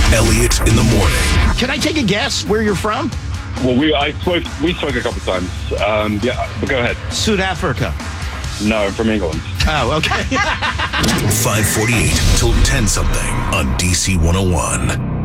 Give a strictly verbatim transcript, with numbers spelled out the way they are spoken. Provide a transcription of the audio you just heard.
Elliot in the morning. Can I take a guess where you're from? Well, we I spoke we spoke a couple times. Um, yeah, but go ahead. South Africa. No, I'm from England. Oh, okay. five forty-eight till ten something on D C one oh one.